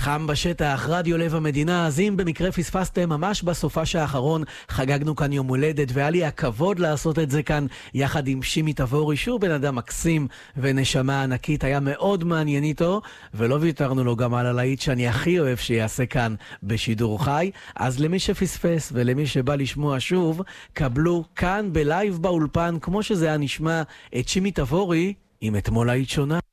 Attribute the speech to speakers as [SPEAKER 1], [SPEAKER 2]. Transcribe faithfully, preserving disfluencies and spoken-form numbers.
[SPEAKER 1] חם בשטח, רדיו לב המדינה. אז אם במקרה פספסתם, ממש בסופש האחרון חגגנו כאן יום הולדת, והיה לי הכבוד לעשות את זה כאן יחד עם שימי תבורי, שהוא בן אדם מקסים ונשמה ענקית. היה מאוד מעניין איתו, ולא ויתרנו לו גם על הלהיט שאני הכי אוהב שיעשה כאן בשידור חי. אז למי שפספס ולמי שבא לשמוע שוב, קבלו כאן בלייב באולפן, כמו שזה היה נשמע, את שימי תבורי עם אתמול היית שונה.